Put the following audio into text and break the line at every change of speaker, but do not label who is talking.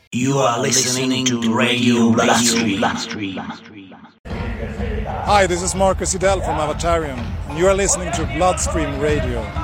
You are listening to Radio Bloodstream.
Hi, this is Marcus Idell from Avatarium, and you are listening to Bloodstream Radio.